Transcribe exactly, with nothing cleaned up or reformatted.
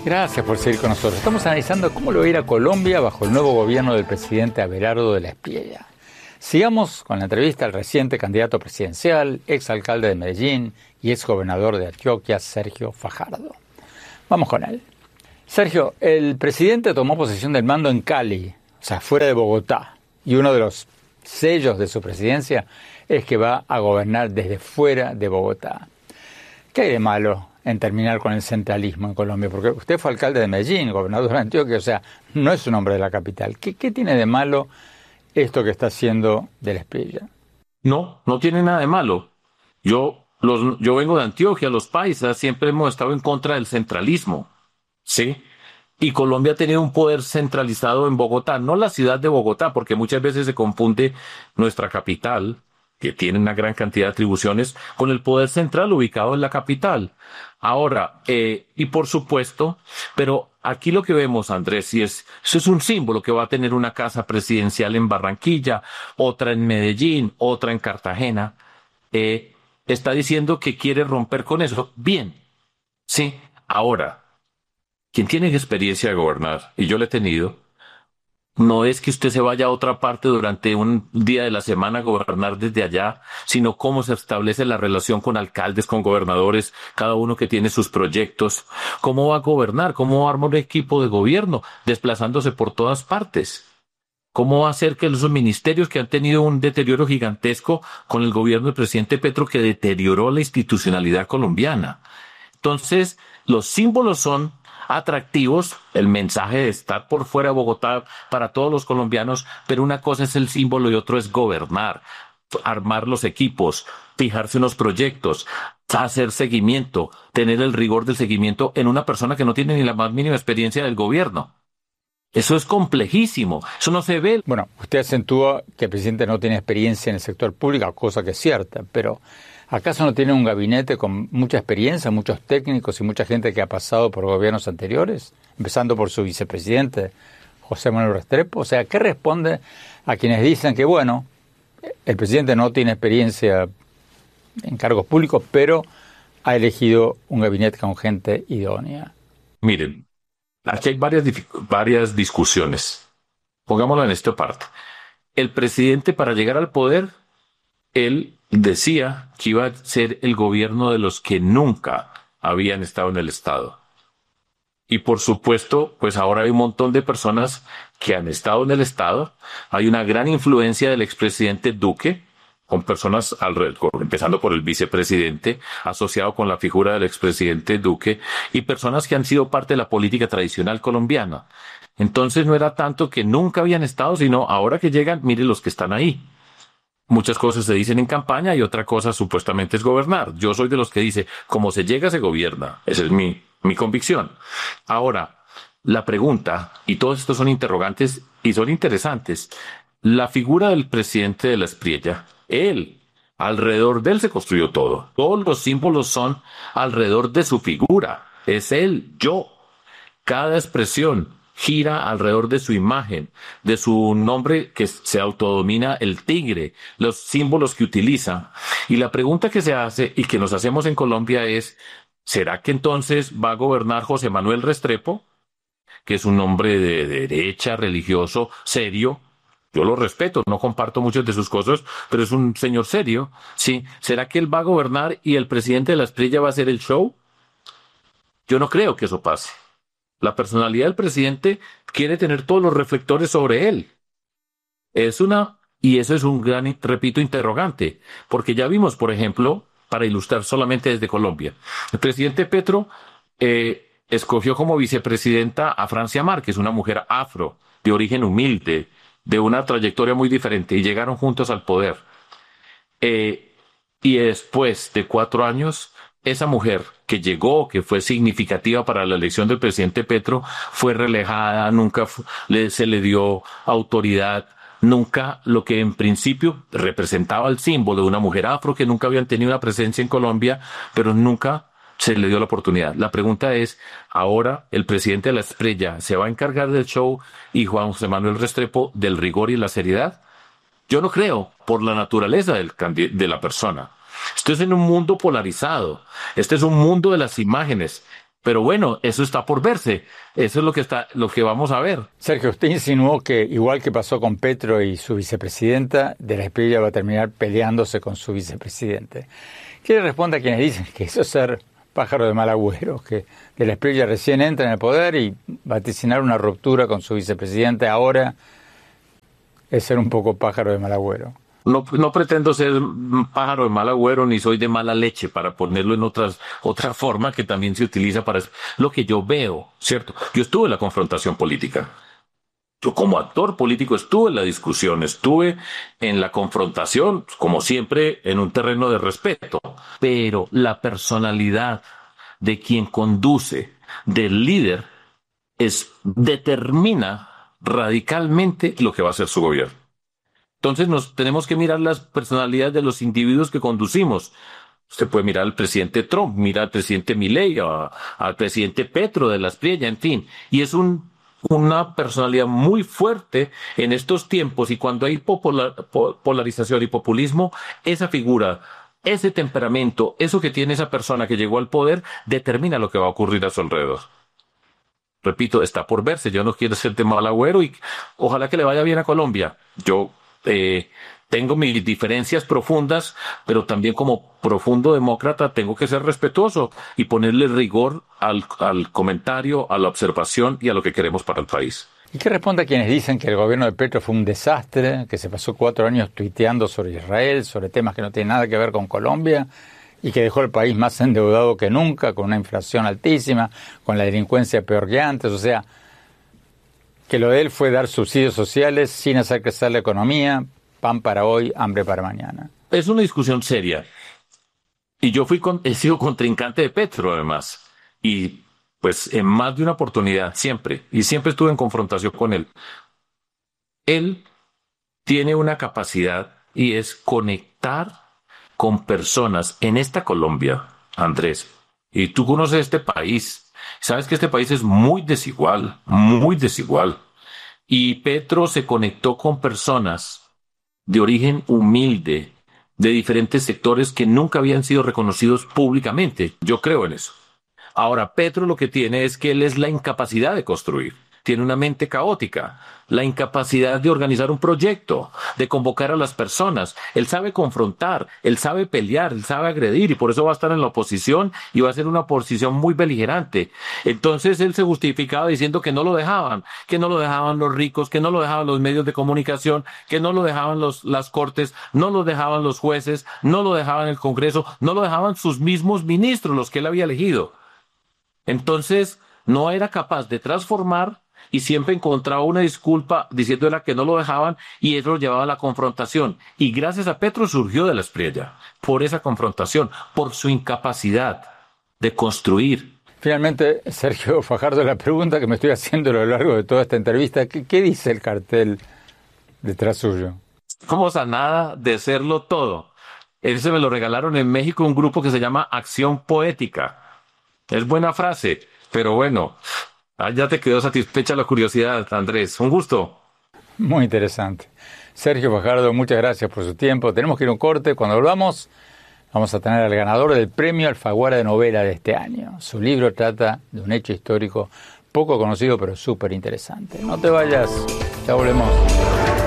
Gracias por seguir con nosotros. Estamos analizando cómo le va a ir a Colombia bajo el nuevo gobierno del presidente Abelardo de la Espriella. Sigamos con la entrevista al reciente candidato presidencial, exalcalde de Medellín y exgobernador de Antioquia, Sergio Fajardo. Vamos con él. Sergio, el presidente tomó posesión del mando en Cali, o sea, fuera de Bogotá, y uno de los sellos de su presidencia es que va a gobernar desde fuera de Bogotá. ¿Qué hay de malo en terminar con el centralismo en Colombia? Porque usted fue alcalde de Medellín, gobernador de Antioquia, o sea, no es un hombre de la capital. ¿Qué, qué tiene de malo esto que está haciendo de la Espriella? No, no tiene nada de malo. Yo, los, yo vengo de Antioquia, los paisas siempre hemos estado en contra del centralismo, ¿sí? Y Colombia ha tenido un poder centralizado en Bogotá, no la ciudad de Bogotá, porque muchas veces se confunde nuestra capital, que tiene una gran cantidad de atribuciones, con el poder central ubicado en la capital. Ahora, eh, y por supuesto, pero aquí lo que vemos, Andrés, y es, eso es un símbolo que va a tener una casa presidencial en Barranquilla, otra en Medellín, otra en Cartagena, eh, está diciendo que quiere romper con eso. Bien, sí, ahora, quien tiene experiencia de gobernar, y yo la he tenido, no es que usted se vaya a otra parte durante un día de la semana a gobernar desde allá, sino cómo se establece la relación con alcaldes, con gobernadores, cada uno que tiene sus proyectos. ¿Cómo va a gobernar? ¿Cómo va a armar un equipo de gobierno desplazándose por todas partes? ¿Cómo va a hacer que esos ministerios que han tenido un deterioro gigantesco con el gobierno del presidente Petro que deterioró la institucionalidad colombiana? Entonces, los símbolos son atractivos, el mensaje de estar por fuera de Bogotá para todos los colombianos, pero una cosa es el símbolo y otro es gobernar, armar los equipos, fijarse unos proyectos, hacer seguimiento, tener el rigor del seguimiento en una persona que no tiene ni la más mínima experiencia del gobierno. Eso es complejísimo, eso no se ve. Bueno, usted acentúa que el presidente no tiene experiencia en el sector público, cosa que es cierta, pero ¿acaso no tiene un gabinete con mucha experiencia, muchos técnicos y mucha gente que ha pasado por gobiernos anteriores? Empezando por su vicepresidente, José Manuel Restrepo. O sea, ¿qué responde a quienes dicen que, bueno, el presidente no tiene experiencia en cargos públicos, pero ha elegido un gabinete con gente idónea? Miren, aquí hay varias, varias discusiones. Pongámoslo en esta parte. El presidente, para llegar al poder, él decía que iba a ser el gobierno de los que nunca habían estado en el Estado. Y por supuesto, pues ahora hay un montón de personas que han estado en el Estado. Hay una gran influencia del expresidente Duque, con personas alrededor, empezando por el vicepresidente, asociado con la figura del expresidente Duque, y personas que han sido parte de la política tradicional colombiana. Entonces no era tanto que nunca habían estado, sino ahora que llegan, mire los que están ahí. Muchas cosas se dicen en campaña y otra cosa supuestamente es gobernar. Yo soy de los que dice, como se llega, se gobierna. Esa es mi, mi convicción. Ahora, la pregunta, y todos estos son interrogantes y son interesantes. La figura del presidente de la Espriella, él, alrededor de él se construyó todo. Todos los símbolos son alrededor de su figura. Es él, yo. Cada expresión gira alrededor de su imagen, de su nombre que se autodomina el tigre, los símbolos que utiliza. Y la pregunta que se hace y que nos hacemos en Colombia es, ¿será que entonces va a gobernar José Manuel Restrepo, que es un hombre de derecha, religioso, serio? Yo lo respeto, no comparto muchas de sus cosas, pero es un señor serio. ¿Sí? ¿Será que él va a gobernar y el presidente de la Espriella va a hacer el show? Yo no creo que eso pase. La personalidad del presidente quiere tener todos los reflectores sobre él. Es una, y eso es un gran, repito, interrogante, porque ya vimos, por ejemplo, para ilustrar solamente desde Colombia, el presidente Petro eh, escogió como vicepresidenta a Francia Márquez, una mujer afro, de origen humilde, de una trayectoria muy diferente, y llegaron juntos al poder. Eh, y después de cuatro años, esa mujer que llegó, que fue significativa para la elección del presidente Petro, fue relajada, nunca fu- le, se le dio autoridad, nunca lo que en principio representaba el símbolo de una mujer afro que nunca habían tenido una presencia en Colombia, pero nunca se le dio la oportunidad. La pregunta es, ahora el presidente de la Espriella se va a encargar del show y Juan José Manuel Restrepo del rigor y la seriedad. Yo no creo, por la naturaleza del candi- de la persona. Esto es en un mundo polarizado. Este es un mundo de las imágenes. Pero bueno, eso está por verse. Eso es lo que está, lo que vamos a ver. Sergio, usted insinuó que, igual que pasó con Petro y su vicepresidenta, De la Espriella va a terminar peleándose con su vicepresidente. ¿Qué le responde a quienes dicen que eso es ser pájaro de mal agüero? Que De la Espriella recién entra en el poder y vaticinar una ruptura con su vicepresidente ahora es ser un poco pájaro de mal agüero. No, no pretendo ser pájaro de mal agüero ni soy de mala leche, para ponerlo en otras, otra forma que también se utiliza para eso. Lo que yo veo, ¿cierto? Yo estuve en la confrontación política. Yo como actor político estuve en la discusión, estuve en la confrontación, como siempre, en un terreno de respeto. Pero la personalidad de quien conduce, del líder, es, determina radicalmente lo que va a ser su gobierno. Entonces nos tenemos que mirar las personalidades de los individuos que conducimos. Usted puede mirar al presidente Trump, mira al presidente Milei, a, al presidente Petro de la Espriella, en fin. Y es un, una personalidad muy fuerte en estos tiempos, y cuando hay popular, polarización y populismo, esa figura, ese temperamento, eso que tiene esa persona que llegó al poder, determina lo que va a ocurrir a su alrededor. Repito, está por verse. Yo no quiero ser de mal agüero y ojalá que le vaya bien a Colombia. Yo Eh, tengo mis diferencias profundas, pero también como profundo demócrata tengo que ser respetuoso y ponerle rigor al, al comentario, a la observación y a lo que queremos para el país. ¿Y qué responde a quienes dicen que el gobierno de Petro fue un desastre, que se pasó cuatro años tuiteando sobre Israel, sobre temas que no tienen nada que ver con Colombia, y que dejó el país más endeudado que nunca, con una inflación altísima, con la delincuencia peor que antes? O sea, que lo de él fue dar subsidios sociales sin hacer crecer la economía, pan para hoy, hambre para mañana. Es una discusión seria. Y yo fui con, he sido contrincante de Petro, además. Y pues en más de una oportunidad, siempre. Y siempre estuve en confrontación con él. Él tiene una capacidad y es conectar con personas en esta Colombia, Andrés. Y tú conoces este país. Sabes que este país es muy desigual, muy desigual. Y Petro se conectó con personas de origen humilde, de diferentes sectores que nunca habían sido reconocidos públicamente. Yo creo en eso. Ahora, Petro lo que tiene es que él es la incapacidad de construir. Tiene una mente caótica, la incapacidad de organizar un proyecto, de convocar a las personas. Él sabe confrontar, él sabe pelear, él sabe agredir, y por eso va a estar en la oposición y va a ser una oposición muy beligerante. Entonces él se justificaba diciendo que no lo dejaban, que no lo dejaban los ricos, que no lo dejaban los medios de comunicación, que no lo dejaban los, las cortes, no lo dejaban los jueces, no lo dejaban el Congreso, no lo dejaban sus mismos ministros, los que él había elegido. Entonces no era capaz de transformar y siempre encontraba una disculpa diciéndole que no lo dejaban, y eso lo llevaba a la confrontación. Y gracias a Petro surgió De la Espriella, por esa confrontación, por su incapacidad de construir. Finalmente, Sergio Fajardo, la pregunta que me estoy haciendo a lo largo de toda esta entrevista, ¿qué, qué dice el cartel detrás suyo? Como sanada de serlo todo. Ese me lo regalaron en México un grupo que se llama Acción Poética. Es buena frase, pero bueno... Ah, ya te quedó satisfecha la curiosidad, Andrés. Un gusto. Muy interesante. Sergio Fajardo, muchas gracias por su tiempo. Tenemos que ir a un corte. Cuando volvamos, vamos a tener al ganador del premio Alfaguara de novela de este año. Su libro trata de un hecho histórico poco conocido, pero súper interesante. No te vayas. Ya volvemos.